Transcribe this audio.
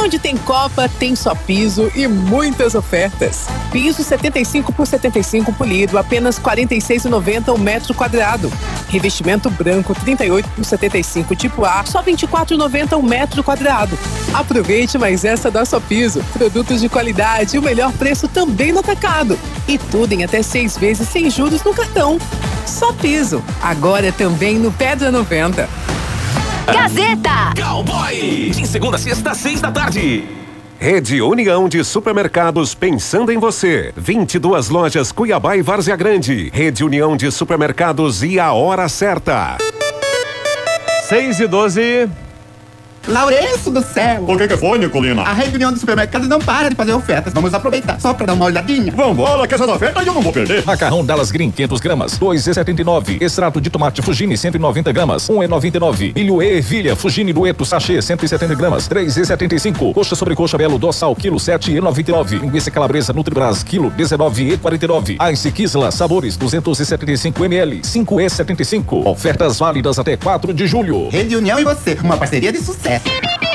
Onde tem Copa, tem Só Piso e muitas ofertas. Piso 75 por 75 polido, apenas R$ 46,90 o metro quadrado. Revestimento branco 38 por 75 tipo A, só R$ 24,90 o metro quadrado. Aproveite mais essa da Só Piso. Produtos de qualidade e o melhor preço também no atacado. E tudo em até 6 vezes sem juros no cartão. Só Piso. Agora também no Pedra 90. Gazeta Cowboy, de segunda a sexta, 6 da tarde. Rede União de Supermercados pensando em você. 22 lojas Cuiabá e Várzea Grande. Rede União de Supermercados e a hora certa. 6:12. Laurenço do céu! O que foi, Nicolina? A Rede União de Supermercados não para de fazer ofertas. Vamos aproveitar só pra dar uma olhadinha. Vambora, que essas ofertas eu não vou perder. Macarrão Dallas Green 500 gramas, 2,79. Extrato de tomate Fugini 190 gramas, 1,99. Milho e ervilha Fugini Dueto sachê 170 gramas, 3,75. Coxa sobre coxa Belo Dossal quilo 7,99. Linguiça calabresa Nutribras quilo 19,49. Ice Kisla sabores 275 ml, 5,75. Ofertas válidas até 4 de julho. Rede União e você, uma parceria de sucesso.